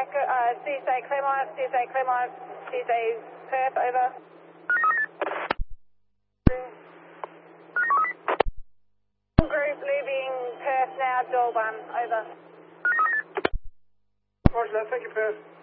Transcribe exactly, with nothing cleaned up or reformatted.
Echo, uh, C S A Claremont, C S A Claremont, C S A Perth, over. Group leaving Perth now, door one, over. Roger that, thank you, Perth.